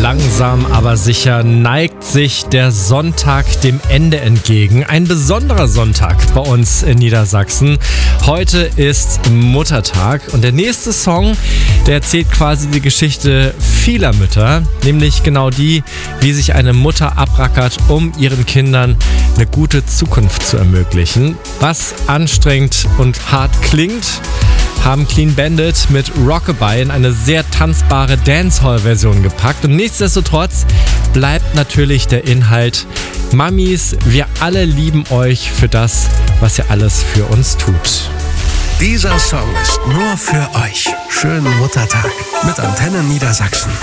langsam, aber sicher neigt sich der Sonntag dem Ende entgegen. Ein besonderer Sonntag bei uns in Niedersachsen. Heute ist Muttertag und der nächste Song, der erzählt quasi die Geschichte vieler Mütter, nämlich genau die, wie sich eine Mutter abrackert, um ihren Kindern eine gute Zukunft zu ermöglichen. Was anstrengend und hart klingt, haben Clean Bandit mit Rockabye in eine sehr tanzbare Dancehall-Version gepackt. Und nichtsdestotrotz bleibt natürlich der Inhalt: Mamis, wir alle lieben euch für das, was ihr alles für uns tut. Dieser Song ist nur für euch. Schönen Muttertag mit Antenne Niedersachsen.